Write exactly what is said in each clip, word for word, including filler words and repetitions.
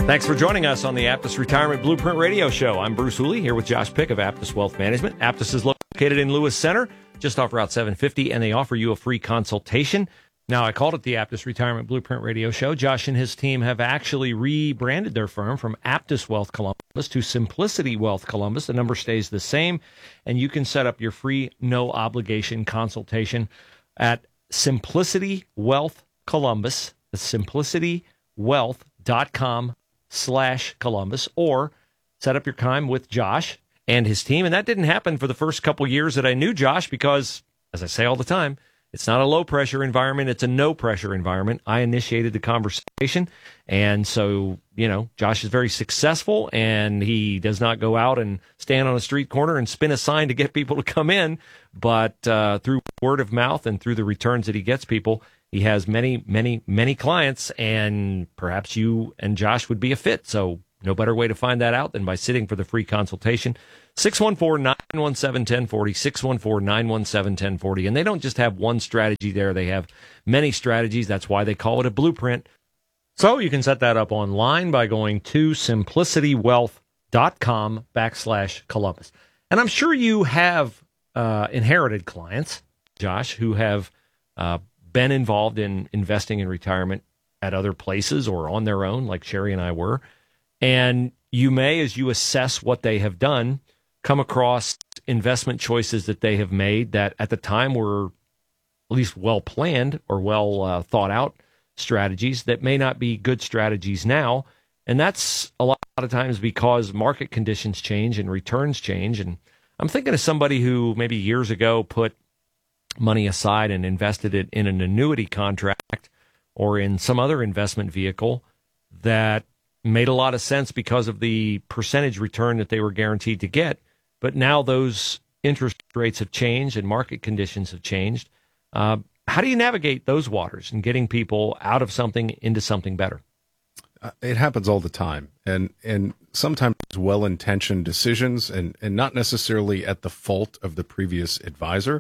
Thanks for joining us on the Aptus Retirement Blueprint Radio Show. I'm Bruce Hooley here with Josh Pick of Aptus Wealth Management. Aptus is located in Lewis Center, just off Route seven fifty, and they offer you a free consultation. Now, I called it the Aptus Retirement Blueprint Radio Show. Josh and his team have actually rebranded their firm from Aptus Wealth Columbus to Simplicity Wealth Columbus. The number stays the same, and you can set up your free, no-obligation consultation at Simplicity Wealth Columbus, the simplicity wealth dot com slash Columbus, or set up your time with Josh and his team. And that didn't happen for the first couple years that I knew Josh because, as I say all the time, it's not a low-pressure environment. It's a no-pressure environment. I initiated the conversation, and so, you know, Josh is very successful, and he does not go out and stand on a street corner and spin a sign to get people to come in, but uh, through word of mouth and through the returns that he gets people, he has many, many, many clients, and perhaps you and Josh would be a fit. So no better way to find that out than by sitting for the free consultation. six one four, nine one seven, one zero four zero, six one four, nine one seven, one zero four zero. And they don't just have one strategy there. They have many strategies. That's why they call it a blueprint. So you can set that up online by going to simplicity wealth dot com backslash Columbus. And I'm sure you have uh, inherited clients, Josh, who have uh, been involved in investing in retirement at other places or on their own, like Sherry and I were. And you may, as you assess what they have done, come across investment choices that they have made that at the time were at least well planned or well uh, thought out strategies that may not be good strategies now. And that's a lot of times because market conditions change and returns change. And I'm thinking of somebody who maybe years ago put money aside and invested it in an annuity contract or in some other investment vehicle that made a lot of sense because of the percentage return that they were guaranteed to get. But now those interest rates have changed and market conditions have changed. Uh, how do you navigate those waters and getting people out of something into something better? Uh, it happens all the time. And and sometimes well-intentioned decisions and, and not necessarily at the fault of the previous advisor.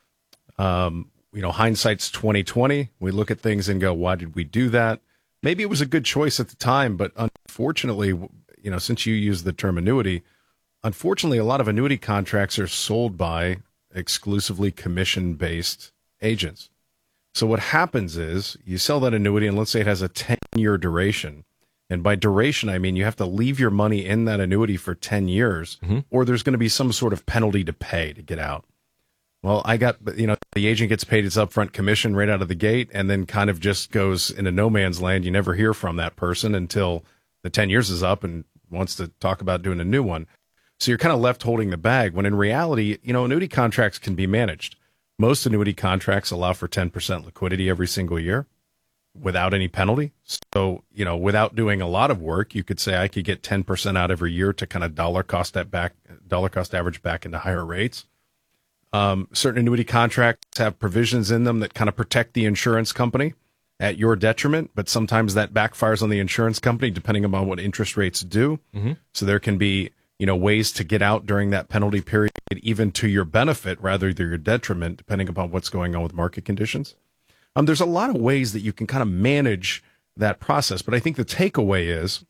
Um, you know, hindsight's twenty twenty. We look at things and go, why did we do that? Maybe it was a good choice at the time, but unfortunately, you know, since you use the term annuity, unfortunately, a lot of annuity contracts are sold by exclusively commission-based agents. So what happens is you sell that annuity, and let's say it has a ten-year duration. And by duration, I mean you have to leave your money in that annuity for ten years, mm-hmm. or there's going to be some sort of penalty to pay to get out. Well, I got, you know, the agent gets paid its upfront commission right out of the gate and then kind of just goes into no man's land. You never hear from that person until the ten years is up and wants to talk about doing a new one. So you're kind of left holding the bag when in reality, you know, annuity contracts can be managed. Most annuity contracts allow for ten percent liquidity every single year without any penalty. So, you know, without doing a lot of work, you could say I could get ten percent out every year to kind of dollar cost that back, dollar cost average back into higher rates. Um, certain annuity contracts have provisions in them that kind of protect the insurance company at your detriment, but sometimes that backfires on the insurance company depending upon what interest rates do. Mm-hmm. So there can be, you know, ways to get out during that penalty period, even to your benefit rather than your detriment, depending upon what's going on with market conditions. Um, there's a lot of ways that you can kind of manage that process, but I think the takeaway is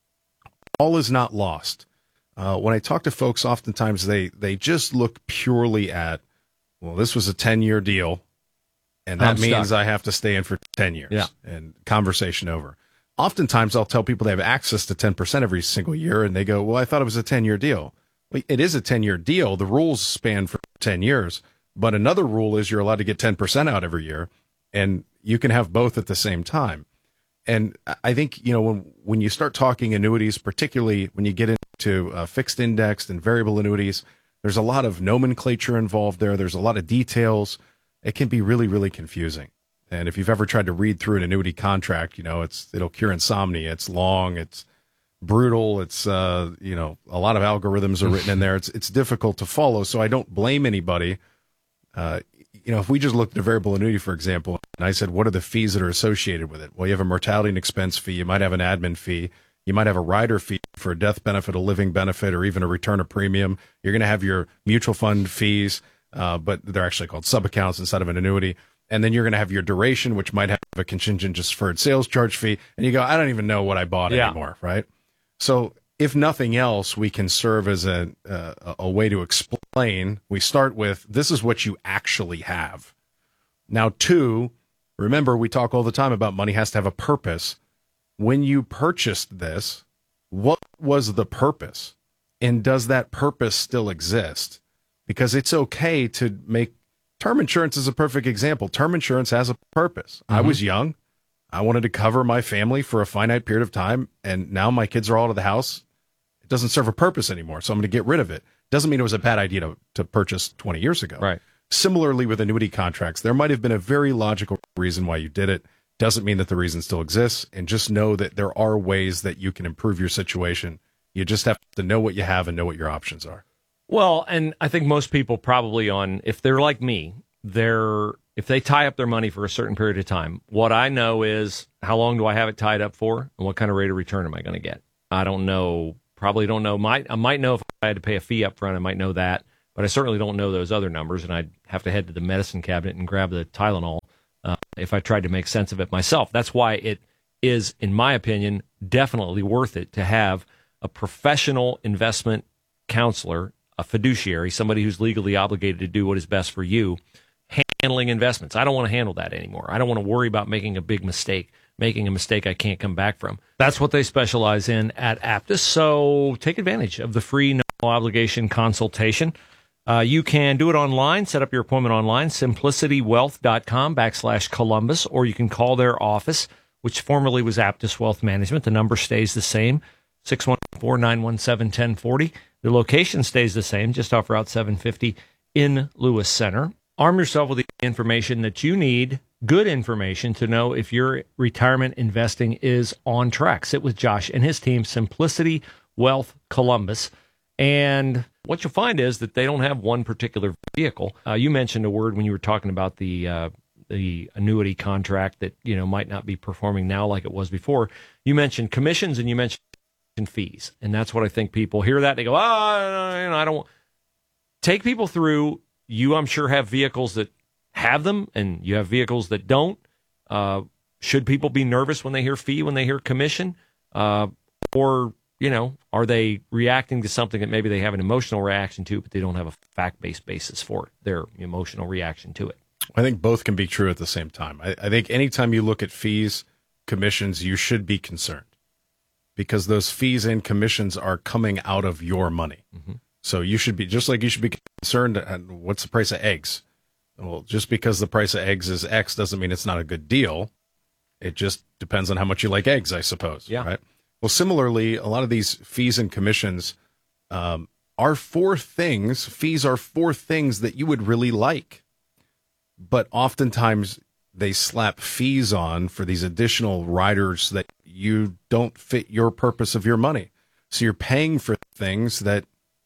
all is not lost. Uh, when I talk to folks, oftentimes they, they just look purely at, well, this was a ten-year deal, and that I'm means stuck. I have to stay in for ten years, yeah. and conversation over. Oftentimes I'll tell people they have access to ten percent every single year, and they go, well, I thought it was a ten-year deal. Well, it is a ten-year deal. The rules span for ten years, but another rule is you're allowed to get ten percent out every year, and you can have both at the same time. And I think, you know, when, when you start talking annuities, particularly when you get into uh, fixed indexed and variable annuities, there's a lot of nomenclature involved there. There's a lot of details. It can be really, really confusing. And if you've ever tried to read through an annuity contract, you know, it's, it'll cure insomnia. It's long. It's brutal. It's, uh, you know, a lot of algorithms are written in there. It's, it's difficult to follow. So I don't blame anybody. Uh, you know, if we just looked at a variable annuity, for example, and I said, what are the fees that are associated with it? Well, you have a mortality and expense fee. You might have an admin fee. You might have a rider fee for a death benefit, a living benefit, or even a return of premium. You're going to have your mutual fund fees, uh, but they're actually called sub-accounts instead of an annuity. And then you're going to have your duration, which might have a contingent deferred sales charge fee. And you go, I don't even know what I bought yeah. anymore, right? So if nothing else, we can serve as a, uh, a way to explain. We start with, this is what you actually have. Now, two, remember, we talk all the time about money has to have a purpose. When you purchased this, what was the purpose? And does that purpose still exist? Because it's okay to make term insurance is a perfect example. Term insurance has a purpose. Mm-hmm. I was young. I wanted to cover my family for a finite period of time, and now my kids are all out of the house. It doesn't serve a purpose anymore, so I'm going to get rid of it. Doesn't mean it was a bad idea to, to purchase twenty years ago. Right. Similarly, with annuity contracts, there might have been a very logical reason why you did it. Doesn't mean that the reason still exists, and just know that there are ways that you can improve your situation. You just have to know what you have and know what your options are. Well, and I think most people probably on, if they're like me, they're, if they tie up their money for a certain period of time, what I know is how long do I have it tied up for and what kind of rate of return am I going to get? I don't know, probably don't know. Might, I might know if I had to pay a fee up front, I might know that, but I certainly don't know those other numbers, and I'd have to head to the medicine cabinet and grab the Tylenol uh, if I tried to make sense of it myself. That's why it is, in my opinion, definitely worth it to have a professional investment counselor, a fiduciary, somebody who's legally obligated to do what is best for you, handling investments. I don't want to handle that anymore. I don't want to worry about making a big mistake, making a mistake I can't come back from. That's what they specialize in at Aptus. So take advantage of the free, no obligation consultation. Uh, you can do it online, set up your appointment online, simplicitywealth.com backslash Columbus, or you can call their office, which formerly was Aptus Wealth Management. The number stays the same, six one four, nine one seven, one zero four zero. The location stays the same, just off Route seven fifty in Lewis Center. Arm yourself with the information that you need, good information, to know if your retirement investing is on track. Sit with Josh and his team, Simplicity Wealth Columbus. And what you'll find is that they don't have one particular vehicle. Uh, you mentioned a word when you were talking about the uh, the annuity contract that, you know, might not be performing now like it was before. You mentioned commissions and you mentioned fees, and that's what I think people hear that they go, oh, you know, I don't. Take people through. You, I'm sure, have vehicles that have them, and you have vehicles that don't. Uh, should people be nervous when they hear fee, when they hear commission, uh, or you know, are they reacting to something that maybe they have an emotional reaction to, but they don't have a fact-based basis for their emotional reaction to it? I think both can be true at the same time. I, I think anytime you look at fees, commissions, you should be concerned, because those fees and commissions are coming out of your money. Mm-hmm. So you should be, just like you should be concerned, uh, what's the price of eggs? Well, just because the price of eggs is X doesn't mean it's not a good deal. It just depends on how much you like eggs, I suppose. Yeah. Right? Well, similarly, a lot of these fees and commissions um, are for things, fees are for things that you would really like. But oftentimes they slap fees on for these additional riders that you don't fit your purpose of your money. So you're paying for things that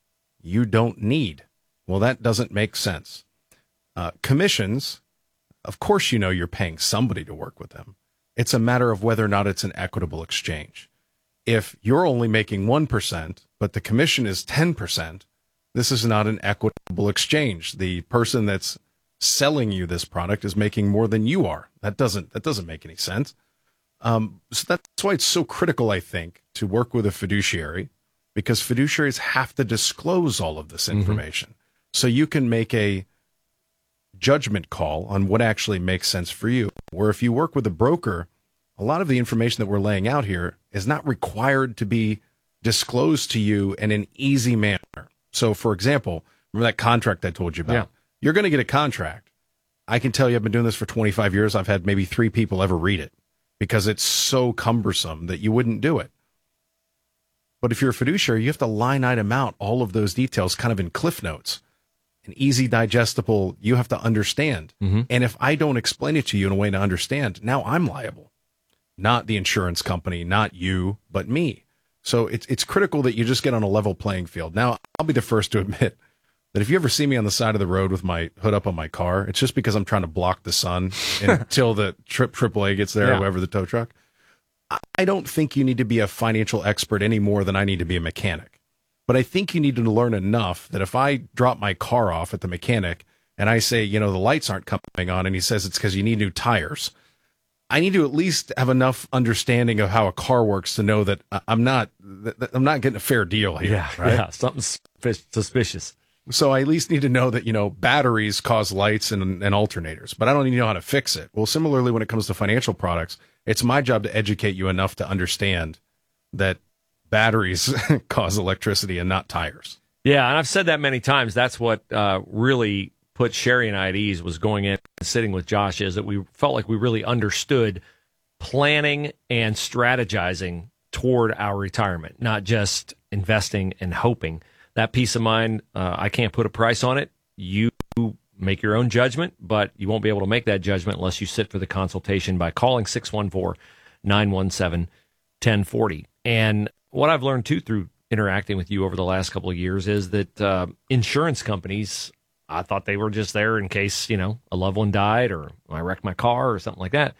you don't need. Well, that doesn't make sense. Uh, commissions, of course, you know you're paying somebody to work with them. It's a matter of whether or not it's an equitable exchange. If you're only making one percent, but the commission is ten percent, this is not an equitable exchange. The person that's selling you this product is making more than you are. That doesn't, that doesn't make any sense. Um, so that's why it's so critical, I think, to work with a fiduciary, because fiduciaries have to disclose all of this information. Mm-hmm. So you can make a judgment call on what actually makes sense for you. Where if you work with a broker, a lot of the information that we're laying out here is not required to be disclosed to you in an easy manner. So, for example, remember that contract I told you about? Yeah. You're going to get a contract. I can tell you I've been doing this for twenty-five years. I've had maybe three people ever read it because it's so cumbersome that you wouldn't do it. But if you're a fiduciary, you have to line item out all of those details kind of in cliff notes. An easy, digestible, you have to understand. Mm-hmm. And if I don't explain it to you in a way to understand, now I'm liable. Not the insurance company, not you, but me. So it's it's critical that you just get on a level playing field. Now, I'll be the first to admit that if you ever see me on the side of the road with my hood up on my car, it's just because I'm trying to block the sun until the trip triple A gets there, yeah. or whoever the tow truck. I don't think you need to be a financial expert any more than I need to be a mechanic. But I think you need to learn enough that if I drop my car off at the mechanic and I say, you know, the lights aren't coming on, and he says it's because you need new tires, I need to at least have enough understanding of how a car works to know that I'm not that I'm not getting a fair deal here. Yeah, right? yeah, something suspicious. So I at least need to know that, you know, batteries cause lights and, and alternators, but I don't even know how to fix it. Well, similarly, when it comes to financial products, it's my job to educate you enough to understand that batteries cause electricity and not tires. Yeah, and I've said that many times. That's what uh, really put Sherry and I at ease, was going in and sitting with Josh, is that we felt like we really understood planning and strategizing toward our retirement, not just investing and hoping. That peace of mind, uh, I can't put a price on it. You make your own judgment, but you won't be able to make that judgment unless you sit for the consultation by calling six one four, nine one seven, one oh four oh. And what I've learned, too, through interacting with you over the last couple of years is that uh, insurance companies, I thought they were just there in case, you know, a loved one died or I wrecked my car or something like that.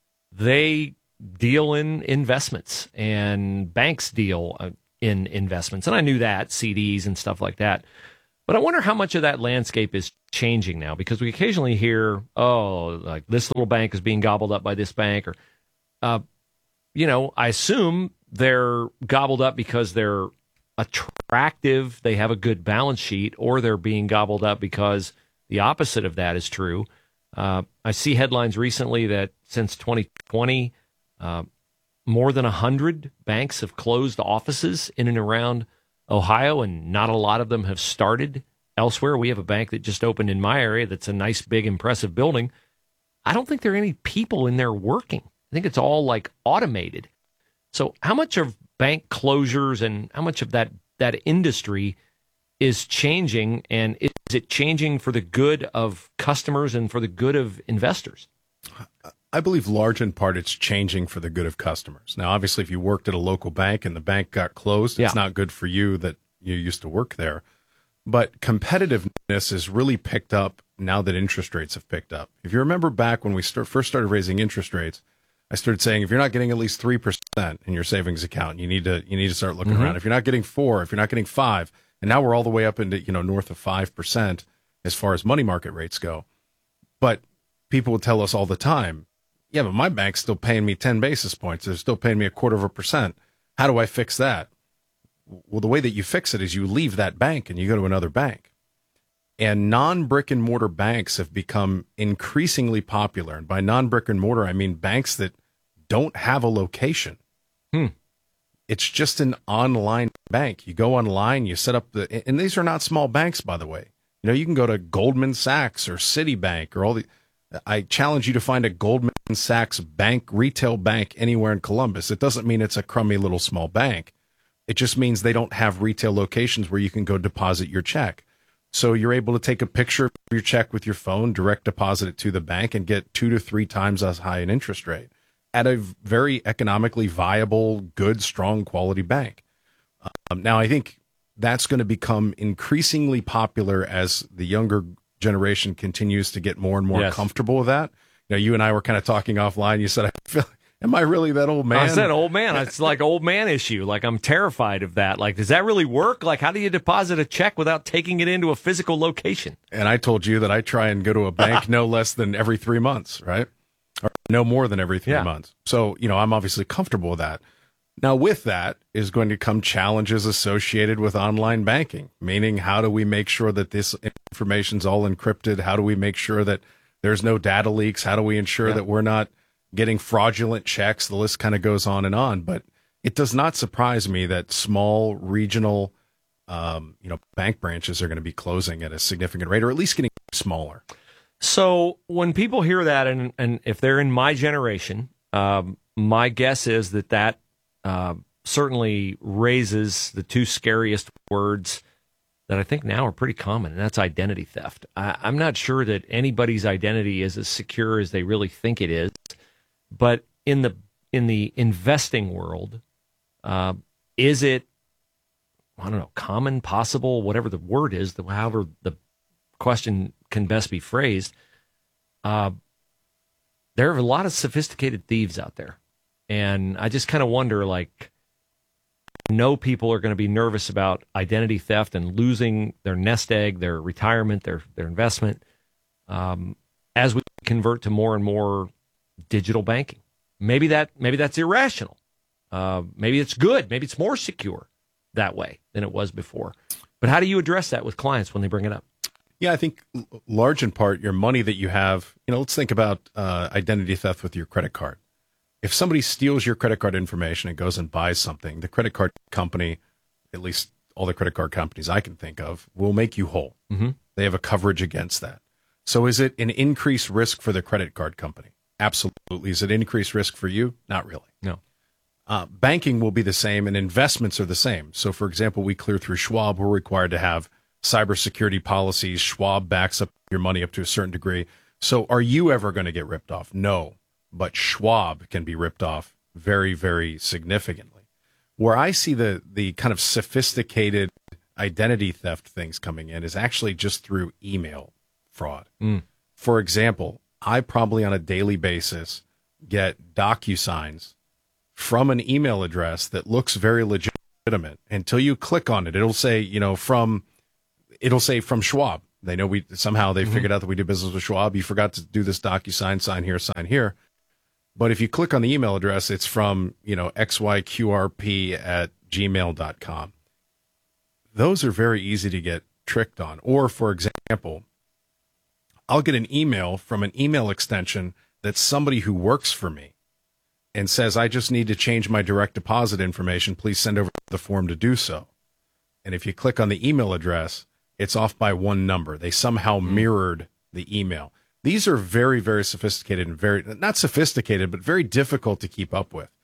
They deal in investments, and banks deal uh, in investments. And I knew that, C Ds and stuff like that. But I wonder how much of that landscape is changing now, because we occasionally hear, oh, like this little bank is being gobbled up by this bank, or, uh, you know, I assume they're gobbled up because they're attractive, they have a good balance sheet, or they're being gobbled up because the opposite of that is true. Uh, I see headlines recently that since twenty twenty, uh, more than one hundred banks have closed offices in and around Ohio, and not a lot of them have started elsewhere. We have a bank that just opened in my area that's a nice, big, impressive building. I don't think there are any people in there working. I think it's all like automated. So how much of bank closures and how much of that, that industry is changing, and is it changing for the good of customers and for the good of investors? I believe large in part it's changing for the good of customers. Now, obviously, if you worked at a local bank and the bank got closed, it's yeah. not good for you that you used to work there. But competitiveness has really picked up now that interest rates have picked up. If you remember back when we start, first started raising interest rates, I started saying, if you're not getting at least three percent in your savings account, you need to you need to start looking mm-hmm. around. If you're not getting four, if you're not getting five, and now we're all the way up into, you know, north of five percent as far as money market rates go. But people would tell us all the time, yeah, but my bank's still paying me ten basis points. They're still paying me a quarter of a percent. How do I fix that? Well, the way that you fix it is you leave that bank and you go to another bank. And non-brick and mortar banks have become increasingly popular. And by non-brick and mortar, I mean banks that don't have a location. Hmm. It's just an online bank. You go online, you set up the, and these are not small banks, by the way. You know, you can go to Goldman Sachs or Citibank or all the, I challenge you to find a Goldman Sachs bank, retail bank anywhere in Columbus. It doesn't mean it's a crummy little small bank. It just means they don't have retail locations where you can go deposit your check. So you're able to take a picture of your check with your phone, direct deposit it to the bank, and get two to three times as high an interest rate at a very economically viable, good, strong quality bank. Um, now, I think that's going to become increasingly popular as the younger generation continues to get more and more yes. comfortable with that. You know, you and I were kind of talking offline. You said, I feel, am I really that old man? I said old man. It's like old man issue. Like, I'm terrified of that. Like, does that really work? Like, how do you deposit a check without taking it into a physical location? And I told you that I try and go to a bank no less than every three months, right? Or no more than every three yeah. months. So, you know, I'm obviously comfortable with that. Now, with that is going to come challenges associated with online banking, meaning how do we make sure that this information's all encrypted? How do we make sure that there's no data leaks? How do we ensure yeah. that we're not getting fraudulent checks? The list kind of goes on and on. But it does not surprise me that small regional, um, you know, bank branches are going to be closing at a significant rate, or at least getting smaller. So when people hear that, and, and if they're in my generation, um, my guess is that that uh, certainly raises the two scariest words that I think now are pretty common, and that's identity theft. I, I'm not sure that anybody's identity is as secure as they really think it is, but in the in the investing world, uh, is it, I don't know, common, possible, whatever the word is, the, however the question can best be phrased, uh, there are a lot of sophisticated thieves out there. And I just kind of wonder, like, I know people are going to be nervous about identity theft and losing their nest egg, their retirement, their their investment. um, as we convert to more and more digital banking. Maybe that maybe that's irrational. Uh, maybe it's good. Maybe it's more secure that way than it was before. But how do you address that with clients when they bring it up? Yeah, I think large in part, your money that you have, you know, let's think about uh, identity theft with your credit card. If somebody steals your credit card information and goes and buys something, the credit card company, at least all the credit card companies I can think of, will make you whole. Mm-hmm. They have a coverage against that. So is it an increased risk for the credit card company? Absolutely. Is it increased risk for you? Not really. No. Uh, banking will be the same, and investments are the same. So, for example, we clear through Schwab. We're required to have cybersecurity policies. Schwab backs up your money up to a certain degree. So are you ever going to get ripped off? No. But Schwab can be ripped off very, very significantly. Where I see the the kind of sophisticated identity theft things coming in is actually just through email fraud. Mm. For example, I probably on a daily basis get DocuSigns from an email address that looks very legitimate. Until you click on it, it'll say, you know, from it'll say from Schwab. They know we somehow they mm-hmm. figured out that we do business with Schwab. You forgot to do this DocuSign, sign here, sign here. But if you click on the email address, it's from, you know, X Y Q R P at gmail dot com. Those are very easy to get tricked on. Or, for example, I'll get an email from an email extension that's somebody who works for me and says, I just need to change my direct deposit information. Please send over the form to do so. And if you click on the email address, it's off by one number. They somehow mirrored the email. These are very, very sophisticated and very, not sophisticated, but very difficult to keep up with.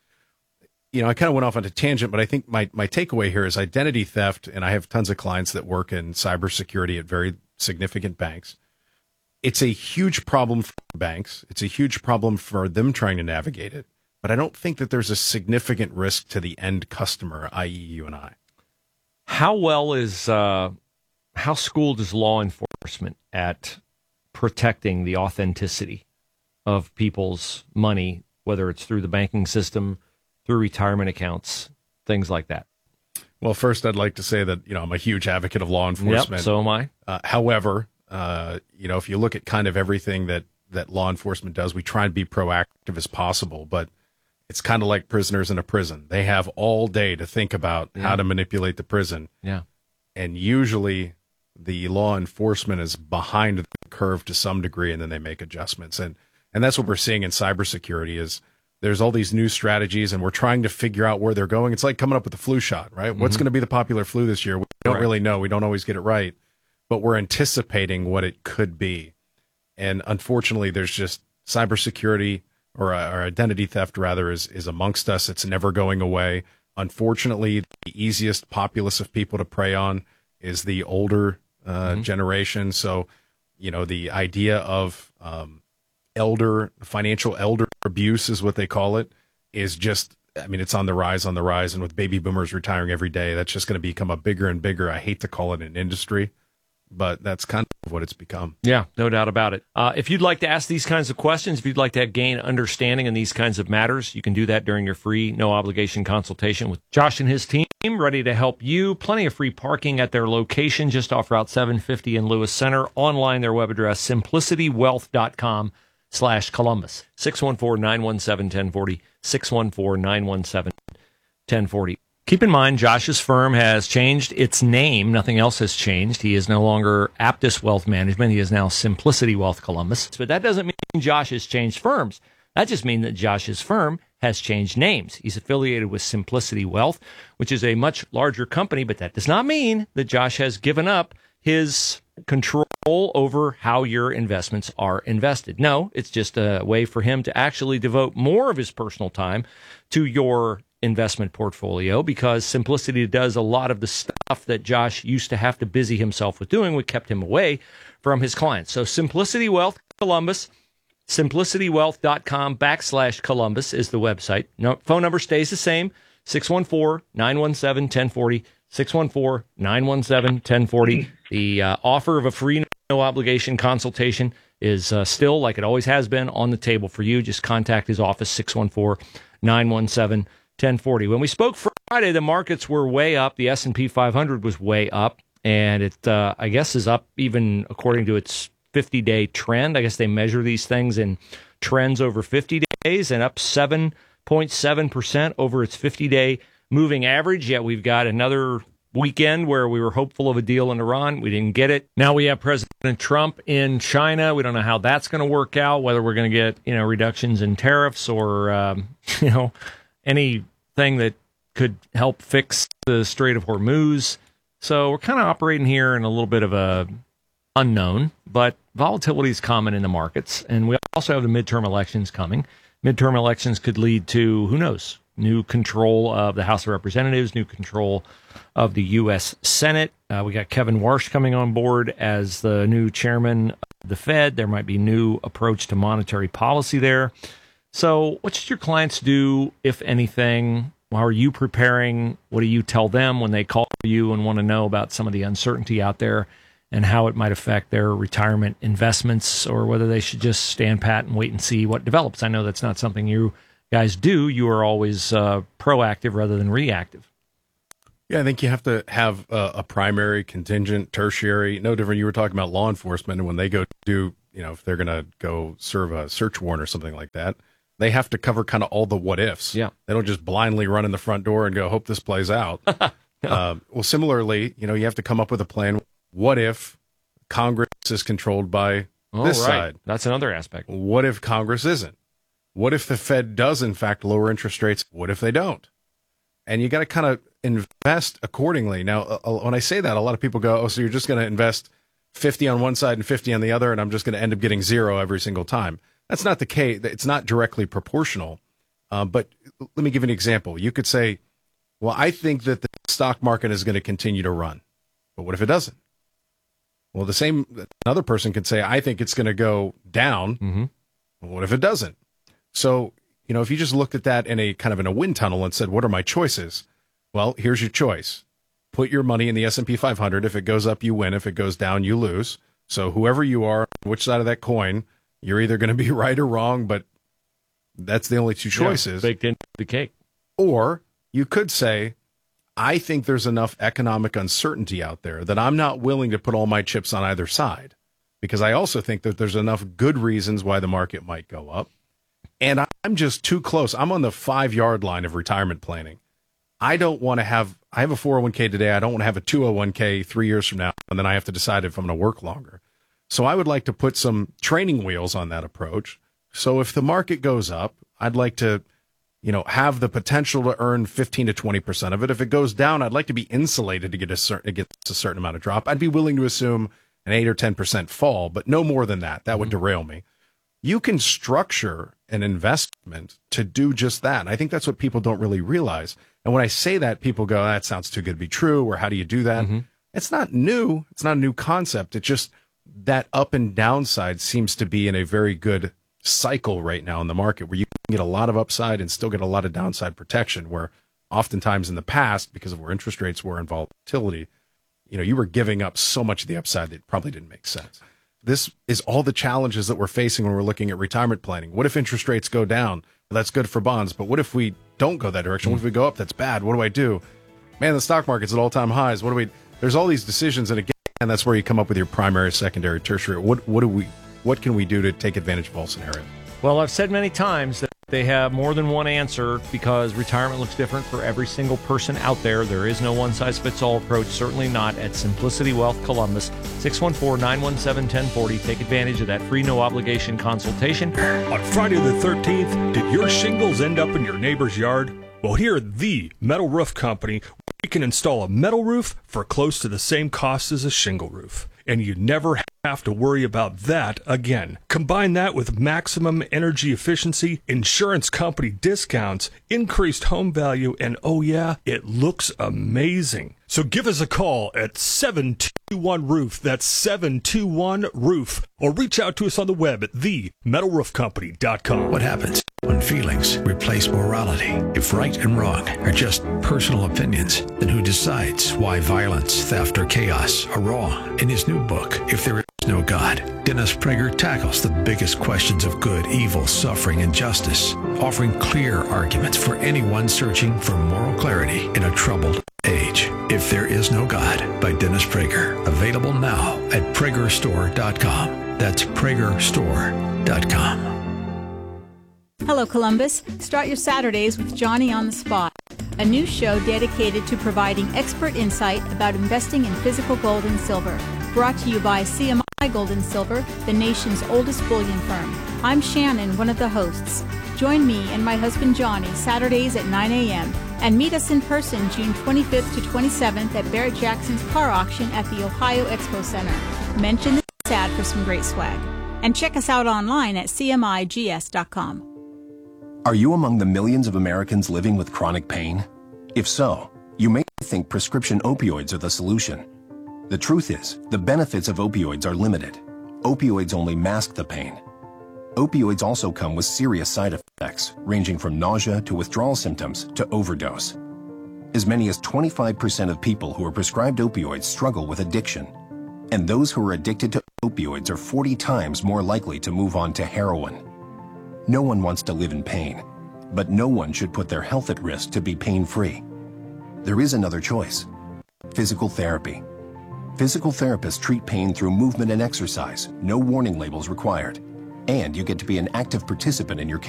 You know, I kind of went off on a tangent, but I think my, my takeaway here is identity theft, and I have tons of clients that work in cybersecurity at very significant banks. It's a huge problem for banks. It's a huge problem for them trying to navigate it. But I don't think that there's a significant risk to the end customer, that is you and I. How well is, uh, how schooled is law enforcement at protecting the authenticity of people's money, whether it's through the banking system, through retirement accounts, things like that? Well, first, I'd like to say that, you know, I'm a huge advocate of law enforcement. Yep, so am I. Uh, however, uh, you know, if you look at kind of everything that, that law enforcement does, we try and be proactive as possible, but it's kind of like prisoners in a prison. They have all day to think about yeah. how to manipulate the prison. Yeah. And usually the law enforcement is behind the curve to some degree, and then they make adjustments. And and that's what we're seeing in cybersecurity is there's all these new strategies, and we're trying to figure out where they're going. It's like coming up with the flu shot, right? Mm-hmm. What's going to be the popular flu this year? We don't right. really know. We don't always get it right, but we're anticipating what it could be. And unfortunately, there's just cybersecurity or, uh, or identity theft, rather, is, is amongst us. It's never going away. Unfortunately, the easiest populace of people to prey on is the older uh, mm-hmm. generation. So, you know, the idea of um, elder, financial elder abuse is what they call it, is just, I mean, it's on the rise, on the rise. And with baby boomers retiring every day, that's just going to become a bigger and bigger, I hate to call it an industry, but that's kind of what it's become. Yeah, no doubt about it. Uh, if you'd like to ask these kinds of questions, if you'd like to gain understanding in these kinds of matters, you can do that during your free, no obligation consultation with Josh and his team, ready to help you. Plenty of free parking at their location just off Route seven fifty in Lewis Center. Online, their web address, simplicity wealth dot com slash Columbus. six one four, nine one seven, one zero four zero, six one four, nine one seven, one zero four zero. Keep in mind, Josh's firm has changed its name. Nothing else has changed. He is no longer Aptus Wealth Management. He is now Simplicity Wealth Columbus. But that doesn't mean Josh has changed firms. That just means that Josh's firm has changed names. He's affiliated with Simplicity Wealth, which is a much larger company, but that does not mean that Josh has given up his control over how your investments are invested. No, it's just a way for him to actually devote more of his personal time to your investment portfolio, because Simplicity does a lot of the stuff that Josh used to have to busy himself with doing, which kept him away from his clients. So Simplicity Wealth Columbus, simplicity wealth dot com backslash Columbus is the website. No, phone number stays the same, six one four, nine one seven, one zero four zero, six one four, nine one seven, one zero four zero. The uh, offer of a free no obligation consultation is uh, still, like it always has been, on the table for you. Just contact his office, six one four, nine one seven, one zero four zero. When we spoke Friday, the markets were way up. The S and P five hundred was way up, and it, uh, I guess, is up even according to its fifty-day trend. I guess they measure these things in trends over fifty days, and up seven point seven percent over its fifty-day moving average. Yet we've got another weekend where we were hopeful of a deal in Iran. We didn't get it. Now we have President Trump in China. We don't know how that's going to work out, whether we're going to get, you know, reductions in tariffs or, um, you know, anything that could help fix the Strait of Hormuz. So we're kind of operating here in a little bit of a unknown, but volatility is common in the markets. And we also have the midterm elections coming. Midterm elections could lead to, who knows, new control of the House of Representatives, new control of the U S Senate. Uh, we got Kevin Warsh coming on board as the new chairman of the Fed. There might be new approach to monetary policy there. So what should your clients do, if anything? How are you preparing? What do you tell them when they call you and want to know about some of the uncertainty out there and how it might affect their retirement investments, or whether they should just stand pat and wait and see what develops? I know that's not something you guys do. You are always uh, proactive rather than reactive. Yeah, I think you have to have a, a primary, contingent, tertiary. No different. You were talking about law enforcement, and when they go do, you know, if they're going to go serve a search warrant or something like that, they have to cover kind of all the what ifs. Yeah. They don't just blindly run in the front door and go, hope this plays out. no. uh, well, similarly, you know, you have to come up with a plan. What if Congress is controlled by oh, this right. side? That's another aspect. What if Congress isn't? What if the Fed does, in fact, lower interest rates? What if they don't? And you got to kind of invest accordingly. Now, uh, when I say that, a lot of people go, oh, so you're just going to invest fifty on one side and fifty on the other, and I'm just going to end up getting zero every single time. That's not the case. It's not directly proportional. Uh, but let me give you an example. You could say, well, I think that the stock market is going to continue to run. But what if it doesn't? Well, the same, another person could say, I think it's going to go down. Mm-hmm. Well, what if it doesn't? So, you know, if you just looked at that in a kind of in a wind tunnel and said, what are my choices? Well, here's your choice. Put your money in the S and P five hundred. If it goes up, you win. If it goes down, you lose. So whoever you are, which side of that coin, you're either going to be right or wrong, but that's the only two choices. Yeah, baked into the cake. Or you could say, I think there's enough economic uncertainty out there that I'm not willing to put all my chips on either side, because I also think that there's enough good reasons why the market might go up. And I'm just too close. I'm on the five-yard line of retirement planning. I don't want to have, I have a four oh one k today. I don't want to have a two oh one k three years from now, and then I have to decide if I'm going to work longer. So I would like to put some training wheels on that approach. So if the market goes up, I'd like to, you know, have the potential to earn fifteen to twenty percent of it. If it goes down, I'd like to be insulated to get a certain, get a certain amount of drop. I'd be willing to assume an eight or ten percent fall, but no more than that. That mm-hmm. would derail me. You can structure an investment to do just that. And I think that's what people don't really realize. And when I say that, people go, that sounds too good to be true, or how do you do that? Mm-hmm. It's not new. It's not a new concept. It's just that up and downside seems to be in a very good cycle right now in the market, where you can get a lot of upside and still get a lot of downside protection, where oftentimes in the past, because of where interest rates were and volatility, you know, you were giving up so much of the upside that probably didn't make sense. This is all the challenges that we're facing when we're looking at retirement planning. What if interest rates go down? Well, that's good for bonds. But what if we don't go that direction? What if we go up? That's bad. What do I do? Man, the stock market's at all-time highs. What do we? There's all these decisions, and again, that's where you come up with your primary, secondary, tertiary. What what do we? What can we do to take advantage of all scenarios? Well, I've said many times that they have more than one answer, because retirement looks different for every single person out there. There is no one-size-fits-all approach, certainly not at Simplicity Wealth Columbus. six one four, nine one seven, one zero four zero. Take advantage of that free, no-obligation consultation. On Friday the thirteenth, did your shingles end up in your neighbor's yard? Well, here at the Metal Roof Company, we can install a metal roof for close to the same cost as a shingle roof. And you never have to worry about that again. Combine that with maximum energy efficiency, insurance company discounts, increased home value, and oh yeah, it looks amazing. So give us a call at seven two one roof. That's seven two one roof. Or reach out to us on the web at the metal roof company dot com. What happens when feelings replace morality? If right and wrong are just personal opinions, then who decides why violence, theft, or chaos are wrong? In his new book, If There Is No God, Dennis Prager tackles the biggest questions of good, evil, suffering, and justice, offering clear arguments for anyone searching for moral clarity in a troubled age. If There Is No God by Dennis Prager. Available now at prager store dot com. That's Prager Store dot com. Hello, Columbus. Start your Saturdays with Johnny on the Spot, a new show dedicated to providing expert insight about investing in physical gold and silver. Brought to you by C M I Gold and Silver, the nation's oldest bullion firm. I'm Shannon, one of the hosts. Join me and my husband Johnny Saturdays at nine a.m. and meet us in person June twenty-fifth to twenty-seventh at Barrett Jackson's car auction at the Ohio Expo Center. Mention this ad for some great swag. And check us out online at C M I G S dot com. Are you among the millions of Americans living with chronic pain? If so, you may think prescription opioids are the solution. The truth is, the benefits of opioids are limited. Opioids only mask the pain. Opioids also come with serious side effects, ranging from nausea to withdrawal symptoms to overdose. As many as twenty-five percent of people who are prescribed opioids struggle with addiction. And those who are addicted to opioids are forty times more likely to move on to heroin. No one wants to live in pain, but no one should put their health at risk to be pain-free. There is another choice: physical therapy. Physical therapists treat pain through movement and exercise, no warning labels required. And you get to be an active participant in your care.